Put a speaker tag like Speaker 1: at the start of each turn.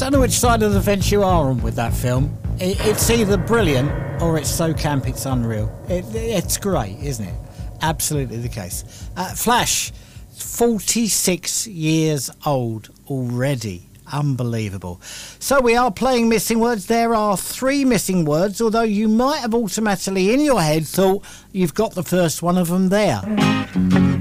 Speaker 1: don't know which side of the fence you are on with that film. It's either brilliant or it's so camp it's unreal. It's great, isn't it? Absolutely the case. Flash, 46 years old already. Unbelievable. So we are playing missing words. There are 3 missing words, although you might have automatically in your head thought you've got the first one of them there.